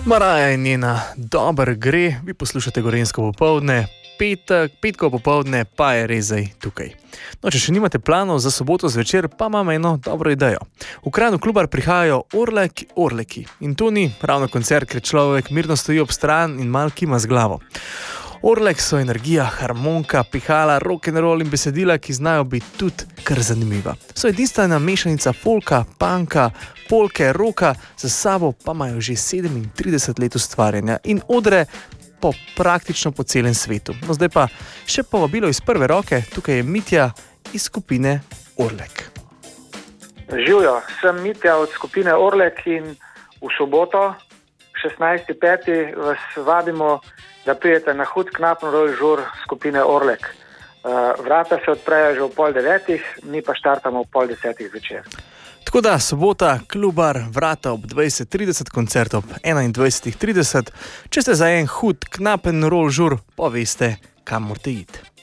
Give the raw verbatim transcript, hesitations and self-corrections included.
Maraja in njena dober gre, vi poslušate Gorenjsko popoldne, petek, petko popoldne pa je res zdaj tukaj. No, če še nimate planov za soboto zvečer, pa imam eno dobro idejo. V Kranju Klubar prihajajo Orlek, Orleki in to ni ravno koncert, ker človek mirno stoji ob stran in mal kima z glavo. Orlek so energija, harmonika, pihala, rock'n'roll in besedila, ki znajo biti tudi kar zanimiva. So edinstvena mešanica folka, punka, polke, rocka, za sabo pa imajo že sedemintrideset let ustvarjanja in odre po praktično po celem svetu. No, zdaj pa še povabilo iz prve roke, tukaj je Mitja iz skupine Orlek. Živjo, sem Mitja od skupine Orlek in v soboto, šestnajstega petega vas vabimo, da pridete na hud knapno-roll žur skupine Orlek. Vrata se odprejo že v pol devetih, mi pa štartamo v pol desetih zvečer. Tako da, sobota, Klubar, vrata ob dvajset trideset, koncert ob enaindvajset trideset. Če ste za en hud knapen roll žur, pa veste, kam morate iti.